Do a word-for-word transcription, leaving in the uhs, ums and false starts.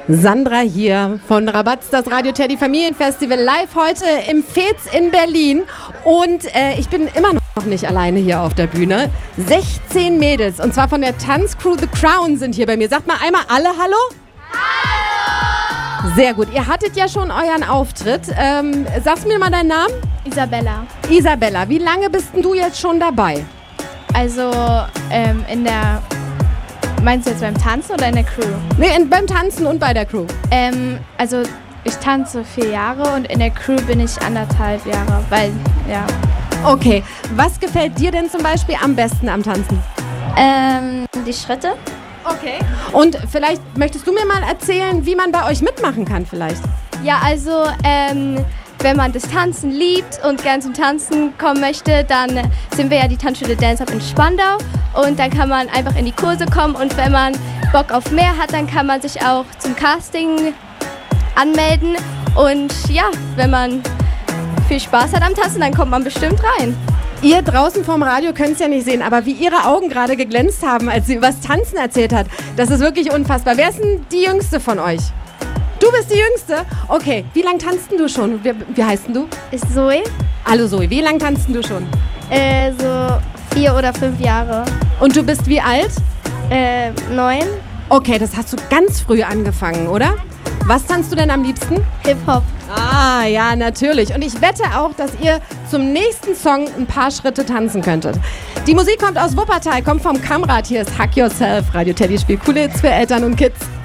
Sandra hier von Rabatz, das Radio Teddy Familienfestival, live heute im Fez in Berlin. Und äh, ich bin immer noch nicht alleine hier auf der Bühne. sechzehn Mädels, und zwar von der Tanzcrew The Crown, sind hier bei mir. Sagt mal einmal alle Hallo. Hallo! Sehr gut. Ihr hattet ja schon euren Auftritt. Ähm, sagst mir mal deinen Namen? Isabella. Isabella, wie lange bist denn du jetzt schon dabei? Also ähm, in der... Meinst du jetzt beim Tanzen oder in der Crew? Nee, in, beim Tanzen und bei der Crew. Ähm, also ich tanze vier Jahre und in der Crew bin ich anderthalb Jahre, weil, ja. Okay, was gefällt dir denn zum Beispiel am besten am Tanzen? Ähm, die Schritte. Okay. Und vielleicht möchtest du mir mal erzählen, wie man bei euch mitmachen kann vielleicht? Ja, also ähm, wenn man das Tanzen liebt und gern zum Tanzen kommen möchte, dann sind wir ja die Tanzschule Dance Up in Spandau. Und dann kann man einfach in die Kurse kommen, und wenn man Bock auf mehr hat, dann kann man sich auch zum Casting anmelden. Und ja, wenn man viel Spaß hat am Tanzen, dann kommt man bestimmt rein. Ihr draußen vorm Radio könnt es ja nicht sehen, aber wie ihre Augen gerade geglänzt haben, als sie über das Tanzen erzählt hat, das ist wirklich unfassbar. Wer ist denn die Jüngste von euch? Du bist die Jüngste? Okay, wie lange tanzt denn du schon? Wie, wie heißt denn du? Ist Zoe. Hallo Zoe, wie lange tanzt denn du schon? Äh, so vier oder fünf Jahre. Und du bist wie alt? Äh, neun. Okay, das hast du ganz früh angefangen, oder? Was tanzt du denn am liebsten? Hip-Hop. Ah, ja, natürlich. Und ich wette auch, dass ihr zum nächsten Song ein paar Schritte tanzen könntet. Die Musik kommt aus Wuppertal, kommt vom Kammrad. Hier ist Hack Yourself. Radio Teddy spielt coole Hits für Eltern und Kids.